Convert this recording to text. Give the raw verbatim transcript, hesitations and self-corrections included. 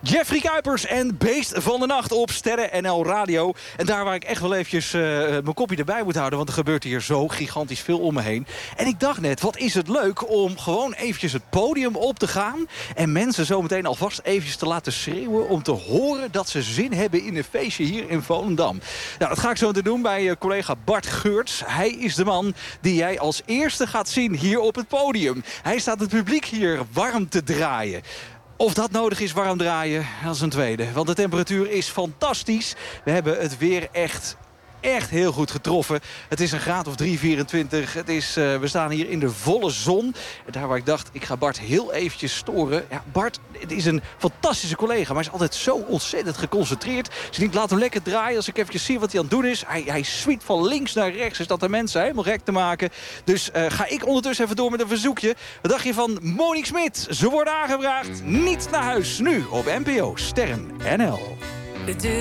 Jeffrey Kuipers en Beest van de Nacht op Sterren N L Radio. En daar waar ik echt wel eventjes uh, mijn kopje erbij moet houden... want er gebeurt hier zo gigantisch veel om me heen. En ik dacht net, wat is het leuk om gewoon eventjes het podium op te gaan... en mensen zometeen alvast eventjes te laten schreeuwen... om te horen dat ze zin hebben in een feestje hier in Volendam. Nou, dat ga ik zo meteen doen bij uh, collega Bart Geurts. Hij is de man die jij als eerste gaat zien hier op het podium. Hij staat het publiek hier warm te draaien. Of dat nodig is warm draaien, dat is een tweede. Want de temperatuur is fantastisch. We hebben het weer echt... Echt heel goed getroffen. Het is een graad of drie komma vierentwintig. Het is, uh, we staan hier in de volle zon. En daar waar ik dacht, ik ga Bart heel eventjes storen. Ja, Bart, het is een fantastische collega. Maar hij is altijd zo ontzettend geconcentreerd. Dus ik laat hem lekker draaien als ik eventjes zie wat hij aan het doen is. Hij, hij sweept van links naar rechts. Dus dat de mensen helemaal gek te maken. Dus uh, ga ik ondertussen even door met een verzoekje. Wat dacht je van Monique Smit? Ze worden aangevraagd. Niet naar huis. Nu op N P O Sterren N L.